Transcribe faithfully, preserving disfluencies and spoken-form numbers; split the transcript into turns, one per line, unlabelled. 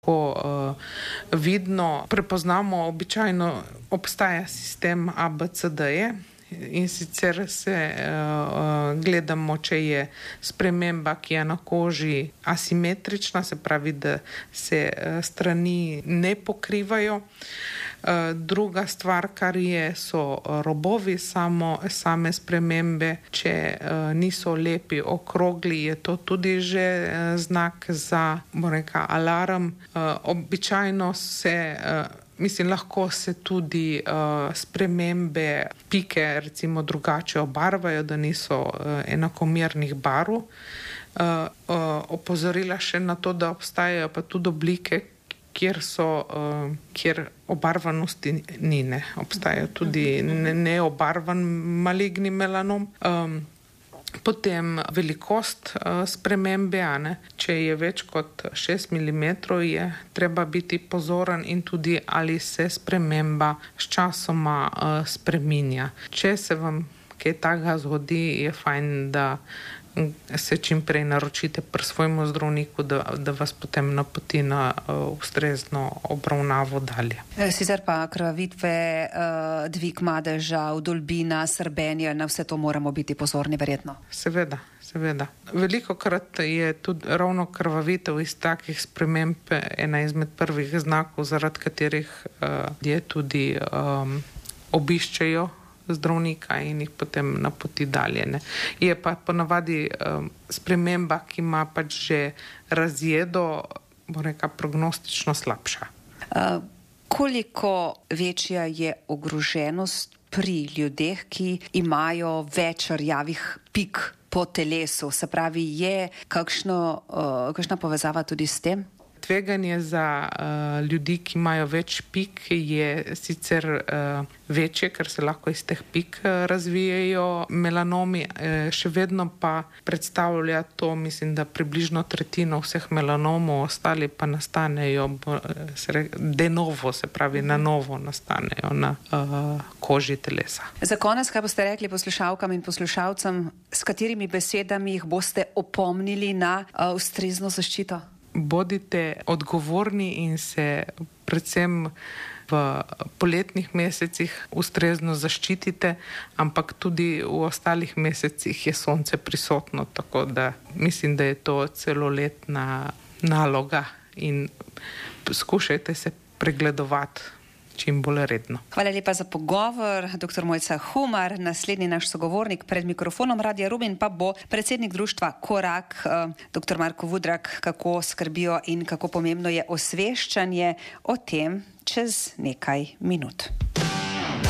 Ko uh, vidno prepoznamo, običajno obstaja sistem A B C D-je in sicer se uh, gledamo, če je sprememba, ki je na koži asimetrična, se pravi, da se uh, strani ne pokrivajo. Uh, druga stvar, kar je, so robovi samo, same spremembe. Če uh, niso lepi okrogli, je to tudi že uh, znak za, bom rekla, alarm. Uh, običajno se, uh, mislim, lahko se tudi uh, spremembe pike recimo drugače obarvajo, da niso uh, enakomernih barv. Uh, uh, opozorila še na to, da obstajajo pa tudi oblike, kjer so, uh, kjer obarvanosti ni, ne. Obstajajo tudi ne, neobarvan maligni melanom. Um, potem velikost uh, spremembe, a ne. Če je več kot šest milimetrov, je treba biti pozoren in tudi ali se sprememba s časoma uh, spreminja. Če se vam kaj takega zgodi, je fajn, da se čim prej naročite pri svojemu zdravniku, da, da vas potem napoti na uh, ustrezno obravnavo dalje.
Sicer pa krvavitve, uh, dvig madeža, vdolbina, srbenje, na vse to moramo biti pozorni verjetno.
Seveda, seveda. Velikokrat je tudi ravno krvavitev iz takih sprememb ena izmed prvih znakov, zaradi katerih uh, je tudi um, obiščejo zdravnika in jih potem napoti dalje. Ne. Je pa ponavadi um, sprememba, ki ima pač že razjedo, bom rekla, prognostično slabša.
Uh, koliko večja je ogroženost pri ljudeh, ki imajo več rjavih pik po telesu? Se pravi, je kakšno, uh, kakšna povezava tudi s tem?
Tveganje za uh, ljudi, ki imajo več pik, je sicer uh, večje, ker se lahko iz teh pik uh, razvijajo melanomi, uh, še vedno pa predstavlja to, mislim, da približno tretjino vseh melanomov, ostali pa nastanejo uh, de novo, se pravi na novo nastanejo na uh, koži telesa.
Za konec, kaj boste rekli poslušalkam in poslušalcem, s katerimi besedami jih boste opomnili na uh, ustrezno zaščito?
Bodite odgovorni in se predvsem v poletnih mesecih ustrezno zaščitite, ampak tudi v ostalih mesecih je sonce prisotno, tako da mislim, da je to celoletna naloga in skušajte se pregledovati čim bolj redno.
Hvala lepa za pogovor, doktor Mojca Humar. Naslednji naš sogovornik pred mikrofonom Radia Rubin pa bo predsednik društva Korak, doktor Marko Vudrak, kako skrbijo in kako pomembno je osveščanje o tem čez nekaj minut.